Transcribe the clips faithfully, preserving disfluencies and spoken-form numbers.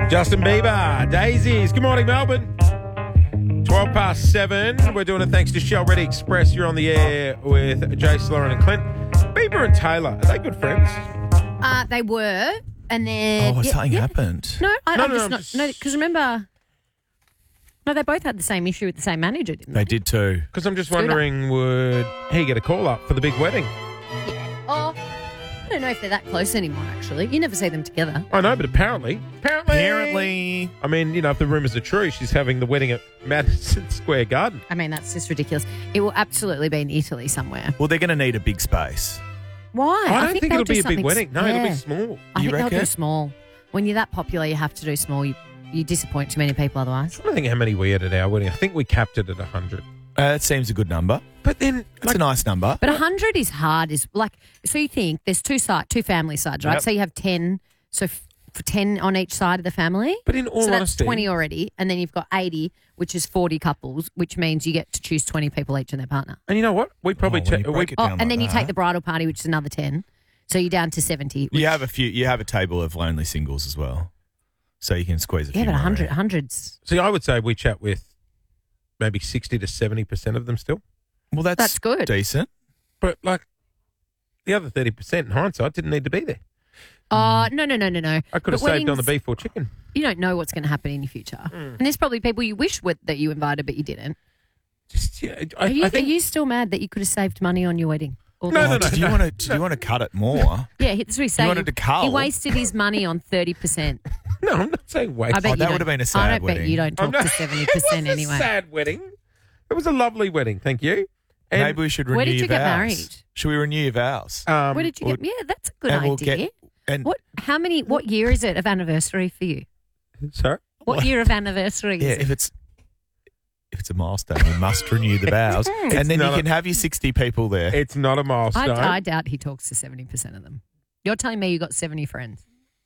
Justin Bieber, Daisies. Good morning, Melbourne. twelve past seven. We're doing it thanks to Shell Ready Express. You're on the air with Jace, Lauren and Clint. Bieber and Taylor, are they good friends? Uh, they were, and then... Oh, yeah, something yeah. happened. No, I, No, I'm no, just I'm not... just- No, because remember... No, they both had the same issue with the same manager, didn't they? They did too. Because I'm just Scooter. wondering, would he get a call up for the big wedding? Yeah. Oh, I don't know if they're that close anymore, actually. You never see them together. I know, but apparently, apparently, Apparently. I mean, you know, if the rumours are true, she's having the wedding at Madison Square Garden. I mean, that's just ridiculous. It will absolutely be in Italy somewhere. Well, they're going to need a big space. Why? I don't think, they'll it'll do be a big something wedding. s- No, it'll yeah. be small. I You think they'll reckon? do small. When you're that popular, you have to do small. You, you disappoint too many people otherwise. I don't think how many we had at our wedding. I think we capped it at one hundred. Uh, that seems a good number. But then, It's like, a nice number. But one hundred is hard. Is like so you think there's two side, two family sides, right? Yep. So you have ten. So f- for ten on each side of the family. but in all so that's honesty, twenty already, and then you've got eighty, which is forty couples, which means you get to choose twenty people each and their partner. and you know what? We probably Oh, when ta- you we, break it Oh, down and like then you that. take the bridal party, which is another ten. So you're down to seventy. You have a few. You have a table of lonely singles as well, so you can squeeze a Yeah, few but more one hundred, in. hundreds. see. I would say we chat with maybe sixty to seventy percent of them still. Well, that's That's good. decent. But like the other thirty percent in hindsight didn't need to be there. Oh, no, no, no, no, no. I could have But saved on the weddings- beef or chicken. You don't know what's going to happen in your future. Hmm. And there's probably people you wish would, that you invited, but you didn't. Just, yeah, I, Are you, I think are you still mad that you could have saved money on your wedding? Or No, the- no, Oh, no. Did you want to? Did you want to cut it more? Yeah, that's what he's saying. wanted to cull? He wasted his money on thirty percent. no, I'm not saying wait. I bet Oh, you that don't- would have been a I sad don't bet wedding. you don't I'm talk not- to seventy It was percent a anyway. sad wedding. It was a lovely wedding. Thank you. And, Maybe we should renew Where did your you get vows. married? Should we renew your vows? um, Where did you get? Yeah, that's a good and we'll idea. get- and What? How many? What year is it of anniversary for you? sorry. What, What? year of anniversary? yeah, is if it? it's if it's a milestone, we must renew the vows, It's and then you not a- can have your sixty people there. It's not a milestone. I, I doubt he talks to seventy percent of them. You're telling me you got seventy friends?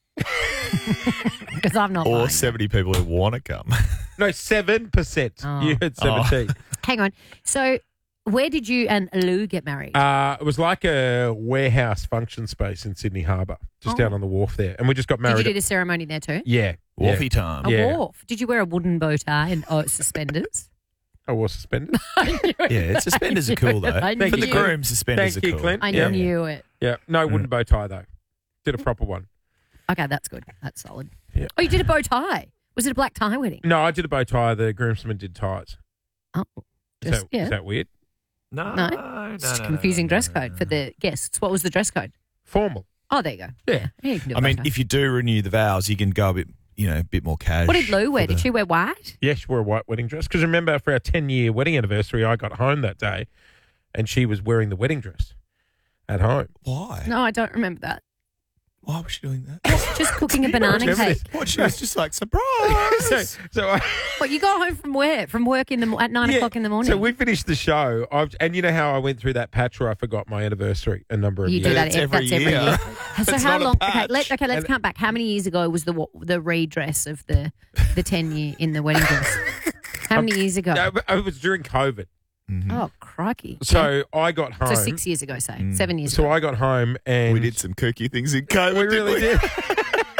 Because I'm not. Or lying. seventy people who want to come. No, seven percent. Oh. You heard Oh. seventeen. Hang on. So, where did you and Lou get married? Uh, it was like a warehouse function space in Sydney Harbour, just Oh. down on the wharf there, and we just got did married. you do at- the ceremony there too? yeah, Wharfy yeah. time. A Yeah. wharf. Did you wear a wooden bow tie and oh, suspenders? I wore suspenders. Yeah, suspenders are cool though. I For the knew it. groom, suspenders Thank are you, cool. Clint. I Yeah. knew it. yeah, no Mm. wooden bow tie though. Did a proper one. Okay, that's good. That's solid. Yeah. Oh, you did a bow tie. Was it a black tie wedding? No, I did a bow tie. The groomsmen did ties. Oh, Is, just, that, yeah. is that weird? No, No. It's just a confusing dress code for the guests. What was the dress code? Formal. Oh, there you go. Yeah. yeah you can do a I bow mean, tie. if you do renew the vows, you can go a bit, you know, a bit more casual. What did Lou wear? Did she wear white? Yeah, she wore a white wedding dress. Because remember, for our ten-year wedding anniversary, I got home that day, and she was wearing the wedding dress at home. Why? No, I don't remember that. Why was she doing that? Just cooking a Do you not banana remember cake. this? What? She was just like surprise. so, so I, What, you got home from where? From work in the mo- at nine Yeah. o'clock in the morning? So we finished the show, I've, and you know how I went through that patch where I forgot my anniversary a number of You years. do that It's ev- every that's every year. year. So It's how not a long? Okay, patch. let, okay, let's And- count back. How many years ago was the wa- the redress of the the ten year in the wedding dress? How many years ago? No, but it was during COVID. Mhm. Oh, crikey! So I got home. So six years ago, say Mm. seven years So ago. I got home and We did some kooky things in COVID. We really didn't we? did.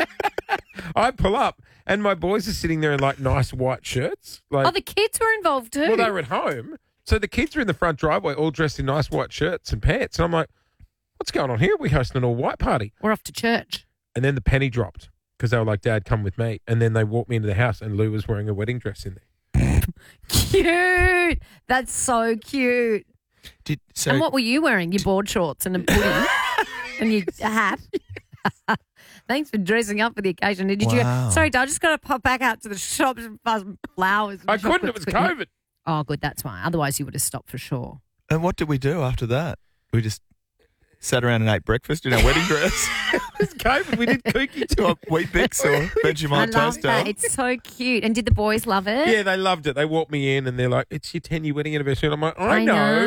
I pull up and my boys are sitting there in like nice white shirts. Like, Oh, the kids were involved too. well, they were at home. So the kids are in the front driveway all dressed in nice white shirts and pants. And I'm like, what's going on here? We're hosting an all white party. We're off to church. And then the penny dropped because they were like, Dad, come with me. And then they walked me into the house and Lou was wearing a wedding dress in there. Cute. That's so cute. Did, so and what were you wearing? Your board shorts and a hoodie and your hat. Thanks for dressing up for the occasion. Did you? Wow. Sorry, Dad, I just got to pop back out to the shops and buy some flowers. and I couldn't. It chocolates was quickly. COVID. Oh, good. That's why. Otherwise, you would have stopped for sure. and what did we do after that? We just sat around and ate breakfast in our wedding dress. It was COVID. We did kooky to too. a Wheat Bix or I Vegemite love toast. that. It's so cute. And did the boys love it? Yeah, they loved it. They walked me in and they're like, it's your ten-year wedding anniversary. And I'm like, I, I know. know.